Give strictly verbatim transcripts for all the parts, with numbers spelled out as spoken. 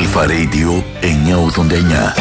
Αλφα Radio εννιακόσια ογδόντα εννιά.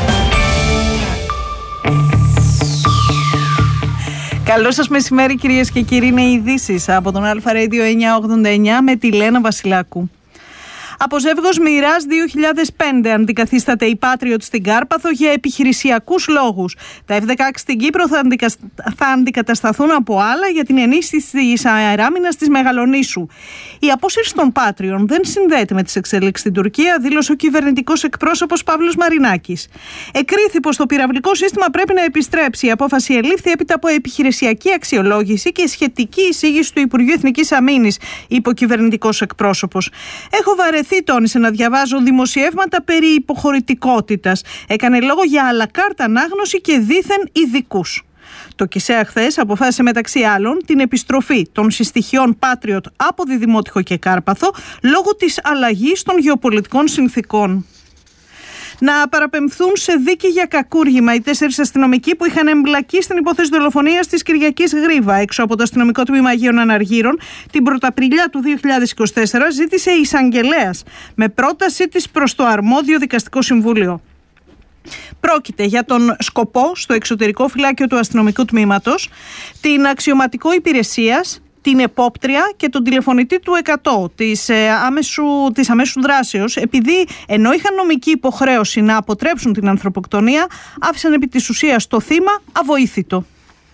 Καλό σας μεσημέρι κυρίες και κύριοι, είναι οι ειδήσεις από τον Αλφα Radio εννιακόσια ογδόντα εννιά με τη Λένα Βασιλάκου. Από ζεύγος Μοιράς δύο χιλιάδες πέντε αντικαθίσταται η Patriot στην Κάρπαθο για επιχειρησιακούς λόγους. Τα εφ δεκαέξι στην Κύπρο θα, αντικα... θα αντικατασταθούν από άλλα για την ενίσχυση της αεράμινας της Μεγαλονήσου. Η απόσυρση των Patriot δεν συνδέεται με τις εξελίξεις στην Τουρκία, δήλωσε ο κυβερνητικός εκπρόσωπος Παύλος Μαρινάκης. Εκκρίθη πως το πυραυλικό σύστημα πρέπει να επιστρέψει. Η απόφαση ελήφθη έπειτα από επιχειρησιακή αξιολόγηση και σχετική εισήγηση του Υπουργείου Εθνικής Αμήνης, είπε ο κυβερνητικός εκπρόσωπος. Έχω βαρεθεί, τόνισε, να διαβάζω δημοσιεύματα περί υποχωρητικότητας. Έκανε λόγο για αλακάρτα ανάγνωση και δήθεν ειδικούς. Το ΚΙΣΕΑ χθες αποφάσισε μεταξύ άλλων την επιστροφή των συστοιχειών Patriot από Διδημότυχο και Κάρπαθο λόγω της αλλαγής των γεωπολιτικών συνθήκων. Να παραπεμφθούν σε δίκη για κακούργημα οι τέσσερις αστυνομικοί που είχαν εμπλακεί στην υπόθεση δολοφονίας της Κυριακής Γρίβα έξω από το αστυνομικό τμήμα Αγίων Αναργύρων την Πρωταπριλιά του δύο χιλιάδες είκοσι τέσσερα, ζήτησε η εισαγγελέας με πρότασή της προς το αρμόδιο δικαστικό συμβούλιο. Πρόκειται για τον σκοπό στο εξωτερικό φυλάκιο του αστυνομικού τμήματος, την αξιωματικό υπηρεσίας, την επόπτρια και τον τηλεφωνητή του εκατό της, ε, άμεσου, της αμέσου δράσεως, επειδή ενώ είχαν νομική υποχρέωση να αποτρέψουν την ανθρωποκτονία, άφησαν επί της ουσίας το θύμα αβοήθητο.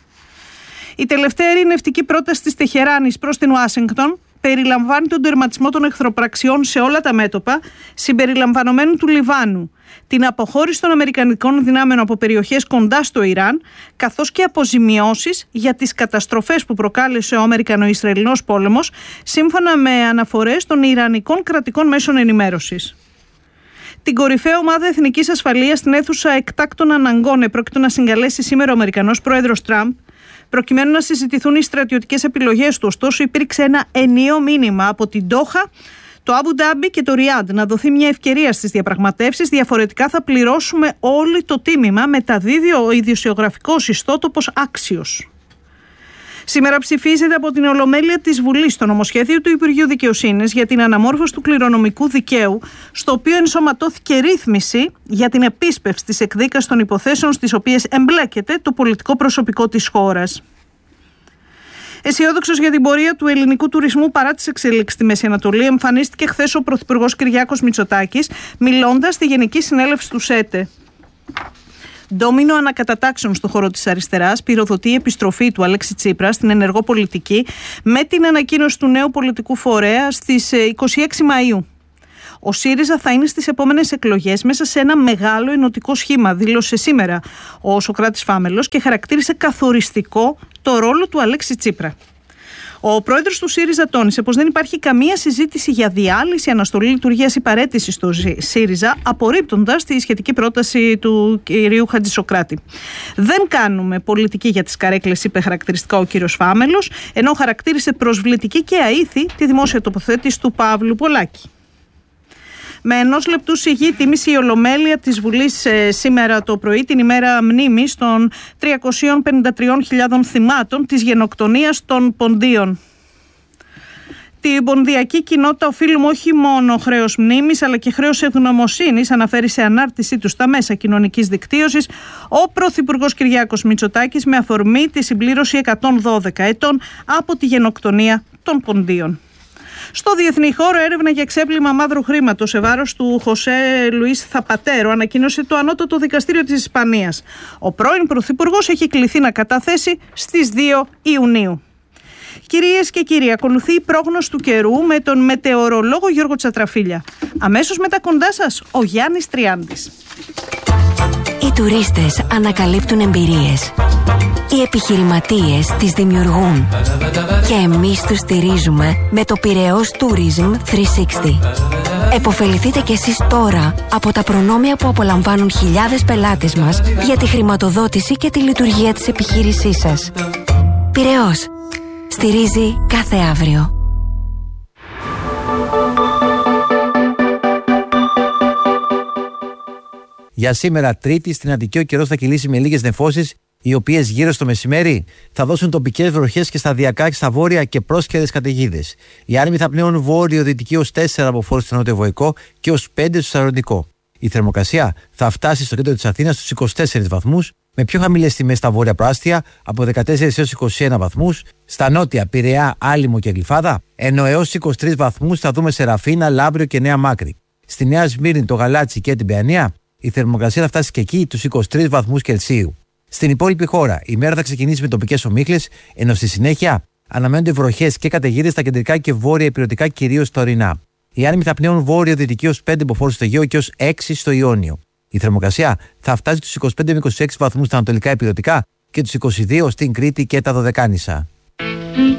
Η τελευταία ειρηνευτική πρόταση της Τεχεράνης προς την Ουάσιγκτον περιλαμβάνει τον τερματισμό των εχθροπραξιών σε όλα τα μέτωπα, συμπεριλαμβανομένου του Λιβάνου, την αποχώρηση των αμερικανικών δυνάμεων από περιοχές κοντά στο Ιράν, καθώς και αποζημιώσεις για τις καταστροφές που προκάλεσε ο Αμερικανο-Ισραηλινός πόλεμος, σύμφωνα με αναφορές των Ιρανικών κρατικών μέσων ενημέρωσης. Την κορυφαία ομάδα εθνικής ασφαλείας στην αίθουσα εκτάκτων αναγκών επρόκειτο να συγκαλέσει σήμερα ο Αμερικανός πρόεδρος Τραμπ, προκειμένου να συζητηθούν οι στρατιωτικές επιλογές του. Ωστόσο, υπήρξε ένα ενιαίο μήνυμα από την Ντόχα, το Αμπου Ντάμπι και το Ριάντ να δοθεί μια ευκαιρία στις διαπραγματεύσεις. Διαφορετικά θα πληρώσουμε όλοι το τίμημα, μεταδίδει ο ιδιοσιογραφικός ιστότοπος Άξιος. Σήμερα ψηφίζεται από την Ολομέλεια της Βουλής το νομοσχέδιο του Υπουργείου Δικαιοσύνης για την αναμόρφωση του κληρονομικού δικαίου, στο οποίο ενσωματώθηκε ρύθμιση για την επίσπευση της εκδίκασης των υποθέσεων στις οποίες εμπλέκεται το πολιτικό προσωπικό της χώρας. Αισιόδοξος για την πορεία του ελληνικού τουρισμού παρά τις εξελίξεις στη Μέση Ανατολή, εμφανίστηκε χθες ο Πρωθυπουργός Κυριάκος Μητσοτάκης, μιλώντας στη Γενική Συνέλευση του ΣΕΤΕ. Ντόμινο ανακατατάξεων στον χώρο της αριστεράς πυροδοτεί η επιστροφή του Αλέξη Τσίπρα στην ενεργό πολιτική με την ανακοίνωση του νέου πολιτικού φορέα στις είκοσι έξι Μαΐου. Ο ΣΥΡΙΖΑ θα είναι στις επόμενες εκλογές μέσα σε ένα μεγάλο ενωτικό σχήμα, δήλωσε σήμερα ο Σωκράτης Φάμελος και χαρακτήρισε καθοριστικό το ρόλο του Αλέξη Τσίπρα. Ο πρόεδρος του ΣΥΡΙΖΑ τόνισε πως δεν υπάρχει καμία συζήτηση για διάλυση, αναστολή λειτουργίας ή παραίτηση στο ΣΥΡΙΖΑ, απορρίπτοντας τη σχετική πρόταση του κυρίου Χατζησοκράτη. Δεν κάνουμε πολιτική για τις καρέκλες, είπε χαρακτηριστικά ο κύριος Φάμελος, ενώ χαρακτήρισε προσβλητική και αήθη τη δημόσια τοποθέτηση του Παύλου Πολάκη. Με ενός λεπτού σιγή τίμησε η Ολομέλεια της Βουλής ε, σήμερα το πρωί την ημέρα μνήμης των τριακόσιες πενήντα τρεις χιλιάδων θυμάτων της γενοκτονίας των Ποντίων. Την πονδιακή κοινότητα οφείλουμε όχι μόνο χρέος μνήμης αλλά και χρέος ευγνωμοσύνης, αναφέρει σε ανάρτησή του στα μέσα κοινωνικής δικτύωσης ο Πρωθυπουργός Κυριάκος Μητσοτάκης με αφορμή τη συμπλήρωση εκατόν δώδεκα ετών από τη γενοκτονία των Ποντίων. Στο διεθνή χώρο, έρευνα για ξέπλυμα μαύρου χρήματος σε βάρος του Χωσέ Λουίς Θαπατέρο ανακοίνωσε το Ανώτατο Δικαστήριο της Ισπανίας. Ο πρώην Πρωθυπουργός έχει κληθεί να καταθέσει στις δύο Ιουνίου. Κυρίες και κύριοι, ακολουθεί η πρόγνωση του καιρού με τον μετεωρολόγο Γιώργο Τσατραφίλια. Αμέσως μετά κοντά σας, ο Γιάννης Τριάντης. Οι τουρίστες ανακαλύπτουν εμπειρίες. Οι επιχειρηματίες τις δημιουργούν. Και εμείς τους στηρίζουμε με το Πειραιώς Tourism τριακόσια εξήντα. Εποφεληθείτε κι εσείς τώρα από τα προνόμια που απολαμβάνουν χιλιάδες πελάτες μας για τη χρηματοδότηση και τη λειτουργία της επιχείρησής σας. Πειραιώς. Στηρίζει κάθε αύριο. Για σήμερα Τρίτη, στην Αττική ο καιρός θα κυλήσει με λίγες νεφώσεις οι οποίες γύρω στο μεσημέρι θα δώσουν τοπικές βροχές και σταδιακά στα βόρεια και πρόσχερες καταιγίδες. Οι άνεμοι θα πνέουν βόρειο-δυτική ως τέσσερα από φόρους στο νότιο-βοϊκό και ως πέντε στο Σαροντικό. Η θερμοκρασία θα φτάσει στο κέντρο της Αθήνας στους είκοσι τέσσερις βαθμούς, με πιο χαμηλές τιμές στα βόρεια προάστια από δεκατέσσερις έως είκοσι ένα βαθμούς, στα νότια Πειραιά, Άλυμο και Γλυφάδα, ενώ έως είκοσι τρεις βαθμούς θα δούμε σε Ραφίνα, Λάμπριο και Νέα Μάκρη. Στη Νέα Σμύρνη, το Γαλάτσι και την Παιανία, η θερμοκρασία θα φτάσει και εκεί τους είκοσι τρεις βαθμούς Κελσίου. Στην υπόλοιπη χώρα, η μέρα θα ξεκινήσει με τοπικές ομίχλες, ενώ στη συνέχεια αναμένονται βροχές και καταιγίδες στα κεντρικά και βόρεια ηπειρωτικά, κυρίως στα ορεινά. Οι άνεμοι θα πνέουν βόρειο-δυτική ως πέντε μποφόρ στο Αιγαίο και ως έξι στο Ιόνιο. Η θερμοκρασία θα φτάσει στους είκοσι πέντε με είκοσι έξι βαθμούς στα ανατολικά ηπειρωτικά και τους είκοσι δύο στην Κρήτη και τα Δωδεκάνησα.